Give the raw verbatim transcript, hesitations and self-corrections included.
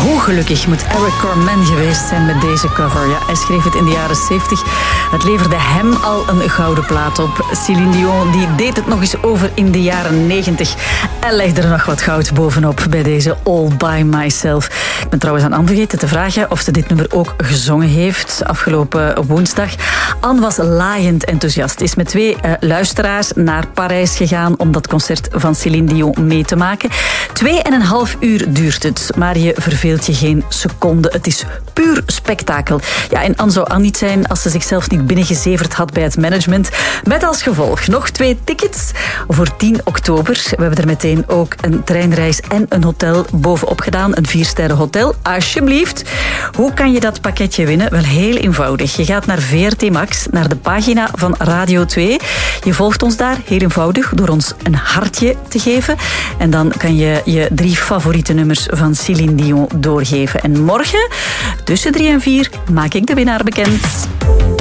Hoe gelukkig moet Eric Corman geweest zijn met deze cover? Ja, hij schreef het in de jaren zeventig. Het leverde hem al een gouden plaat op. Celine Dion die deed het nog eens over in de jaren negentig. En legde er nog wat goud bovenop bij deze All By Myself. Ik ben trouwens aan Anne vergeten te vragen of ze dit nummer ook gezongen heeft afgelopen woensdag. Anne was laaiend enthousiast. Is met twee uh, luisteraars naar Parijs gegaan om dat concert van Celine Dion mee te maken. Twee en een half uur duurt het, maar je verveelt je geen seconde. Het is puur spektakel. Ja, en Anne zou Anne niet zijn als ze zichzelf niet binnengezeverd had bij het management. Met als gevolg nog twee tickets voor tien oktober. We hebben er meteen ook een treinreis en een hotel bovenop gedaan. Een viersterren hotel. Alsjeblieft. Hoe kan je dat pakketje winnen? Wel heel eenvoudig. Je gaat naar V R T Max, naar de pagina van Radio twee. Je volgt ons daar, heel eenvoudig, door ons een hartje te geven. En dan kan je je drie favoriete nummers van Celine Dion doorgeven. En morgen, tussen drie en vier, maak ik de winnaar bekend.